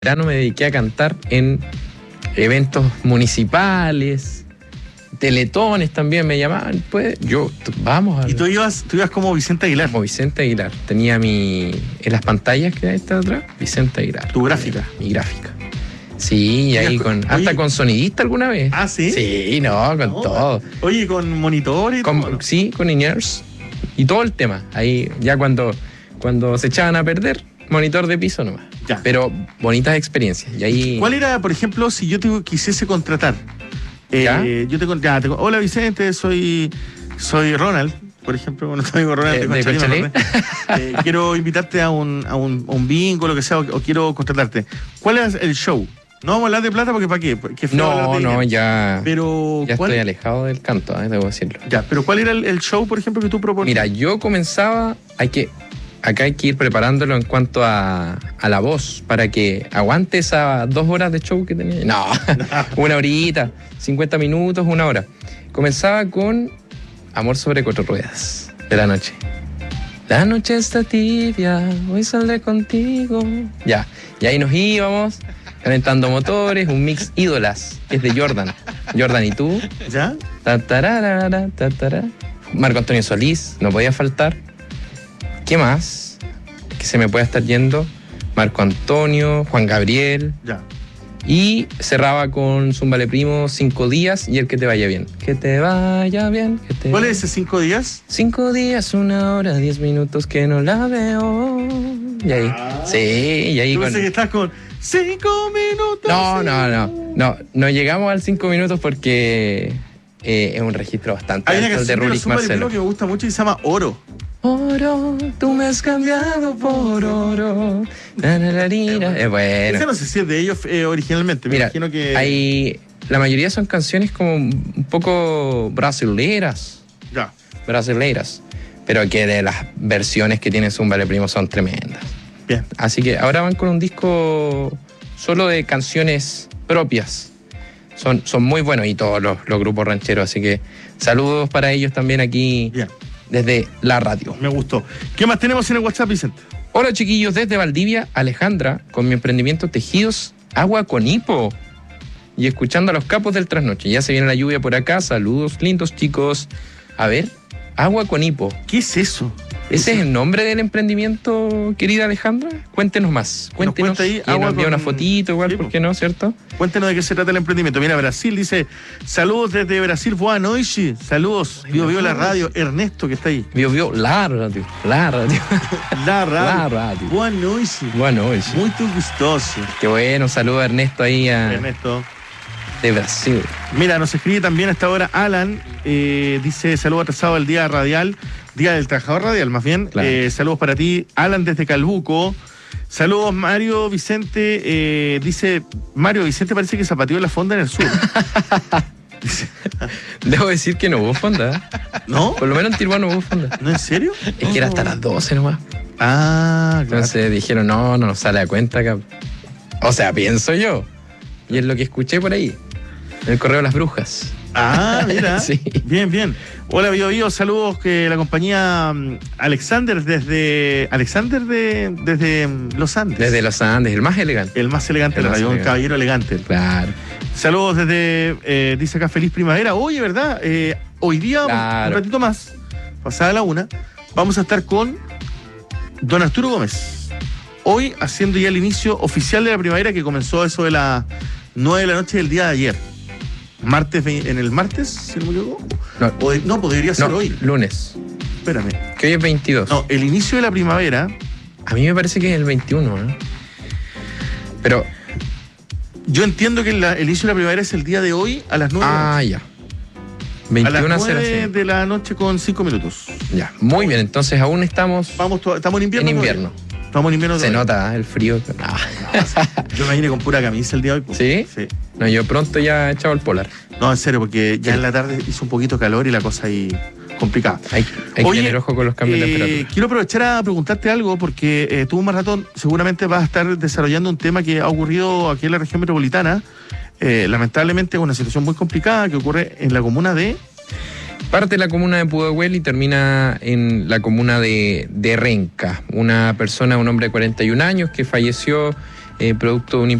verano me dediqué a cantar en eventos municipales, teletones también me llamaban, pues vamos a... Y tú ibas como Vicente Aguilar. Como Vicente Aguilar. Tenía en las pantallas que está atrás, Vicente Aguilar. Tu gráfica. Mi gráfica. Sí, y ahí hasta con sonidista alguna vez. ¿Ah, sí? Sí, con todo. Oye, con monitores y todo, ¿no? Sí, con in-ears y todo el tema. Ahí ya cuando se echaban a perder, monitor de piso nomás. Ya. Pero bonitas experiencias. Y ahí... ¿Cuál era, por ejemplo, si yo te quisiese contratar? ¿Ya? Hola Vicente, soy Ronald, por ejemplo, bueno, tu amigo Ronald de Conchalí. Quiero invitarte a un bingo, lo que sea, o quiero contratarte. ¿Cuál es el show? No vamos a hablar de plata porque ¿para qué? Ya pero estoy alejado del canto, debo decirlo. Ya, pero ¿cuál era el show, por ejemplo, que tú proponías? Mira, yo comenzaba, acá hay que ir preparándolo en cuanto a la voz, para que aguante esas 2 horas de show que tenía. No, 1 horita, 50 minutos, 1 hora. Comenzaba con Amor sobre 4 ruedas de la noche. La noche está tibia, hoy saldré contigo. Ya, y ahí nos íbamos, calentando motores, un mix ídolas, que es de Jordan. Jordan y tú. ¿Ya? Marco Antonio Solís, no podía faltar. ¿Qué más? Que se me pueda estar yendo. Marco Antonio, Juan Gabriel. Ya. Y cerraba con Zúmbale Primo, 5 días y el que te vaya bien. Que te vaya bien. ¿Cuál es ese 5 días? 5 días, 1 hora, 10 minutos que no la veo. Y ahí. Sí, y ahí. Yo pensé que estás con 5 minutos. No llegamos al 5 minutos porque es un registro bastante alto. Hay una canción de Rulik Marcelo que me gusta mucho y se llama Oro. Oro, tú me has cambiado por oro. Bueno. Esa no sé si es de ellos originalmente. Mira, imagino que la mayoría son canciones como un poco brasileiras. Ya. Brasileiras. Pero que de las versiones que tiene Zúmbale Primo son tremendas. Bien. Así que ahora van con un disco solo de canciones propias. Son muy buenos y todos los grupos rancheros. Así que saludos para ellos también aquí. Bien. Desde la radio. Me gustó. ¿Qué más tenemos en el WhatsApp, Vicente? Hola chiquillos, desde Valdivia, Alejandra, con mi emprendimiento Tejidos Agua con Hipo. Y escuchando a los capos del trasnoche. Ya se viene la lluvia por acá. Saludos, lindos chicos. A ver, Agua con Hipo. ¿Qué es eso? ¿Ese es el nombre del emprendimiento, querida Alejandra? Cuéntenos más. Cuéntenos. Ahí, nos envía una fotito igual, sí, ¿por qué no, cierto? Cuéntenos de qué se trata el emprendimiento. Mira, Brasil dice, saludos desde Brasil, boa noite. Saludos, Bio la radio, Ernesto que está ahí. Bio la radio. La radio. La radio. Boa noite. Boa noite. Muy gustoso. Qué bueno, saludos a Ernesto ahí Ernesto. De Brasil. Mira, nos escribe también a esta hora Alan, dice, saludos atrasado al día radial, Día del Trabajador Radial, más bien. Claro. Saludos para ti, Alan desde Calbuco. Saludos, Mario Vicente. Dice, Mario Vicente parece que zapateó la fonda en el sur. Debo decir que no hubo fonda. ¿No? Por lo menos en Tirúa no hubo fonda. ¿No, en serio? Es que era hasta las 12 nomás. Ah, claro. Entonces dijeron, no nos sale a cuenta acá. O sea, pienso yo. Y es lo que escuché por ahí. En el Correo de las Brujas. Ah, mira. Sí. Bien. Hola, Bio, saludos que la compañía Alexander desde Los Andes. Desde Los Andes, el más elegante. El más elegante de la radio, un caballero elegante. Claro. Saludos desde, dice acá, feliz primavera. Oye, ¿verdad? Hoy día, claro, un ratito más, pasada la 1, vamos a estar con don Arturo Gómez. Hoy haciendo ya el inicio oficial de la primavera que comenzó eso de las 9 de la noche del día de ayer. En el martes, si no me equivoco. No, podría ser hoy. Lunes. Espérame. Que hoy es 22. No, el inicio de la primavera. A mí me parece que es el 21, ¿no? Pero yo entiendo que el inicio de la primavera es el día de hoy a las 9 de la noche. Ya. 21 a las 9 de la noche con 5 minutos. Ya, muy bien. Entonces aún estamos en invierno. En invierno. Estamos en invierno. Se nota el frío. Yo me vine con pura camisa el día de hoy. Pues. ¿Sí? Sí. No, yo pronto ya he echado el polar. No, en serio, porque ya en la tarde hizo un poquito calor y la cosa ahí complicada. Hay que tener ojo con los cambios de temperatura. Quiero aprovechar a preguntarte algo porque tú más rato seguramente vas a estar desarrollando un tema que ha ocurrido aquí en la región metropolitana. Lamentablemente es una situación muy complicada que ocurre en la comuna de... Parte de la comuna de Pudahuel y termina en la comuna de Renca. Una persona, un hombre de 41 años que falleció producto de un